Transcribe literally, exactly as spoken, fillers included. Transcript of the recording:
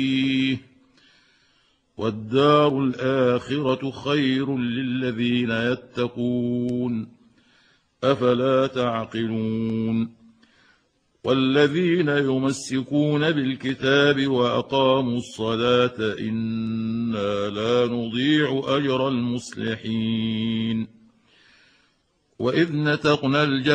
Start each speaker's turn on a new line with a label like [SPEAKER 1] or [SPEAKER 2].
[SPEAKER 1] والدار الآخرة خير للذين يتقون أفلا تعقلون والذين يمسكون بالكتاب وأقاموا الصلاة إنا لا نضيع أجر المصلحين وإذ نتقنا الجبل